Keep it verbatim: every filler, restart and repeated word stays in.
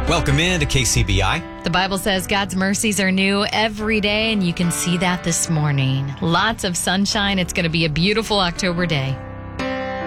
Welcome in to K C B I. The Bible says God's mercies are new every day, and you can see that this morning. Lots of sunshine. It's going to be a beautiful October day.